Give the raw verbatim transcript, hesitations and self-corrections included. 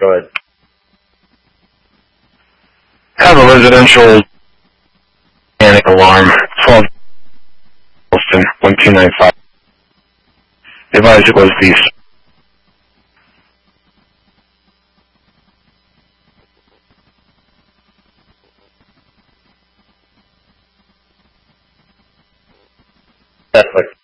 Go ahead. Have a residential panic alarm, twelve Wilson, one two nine five. Advised it was the Netflix.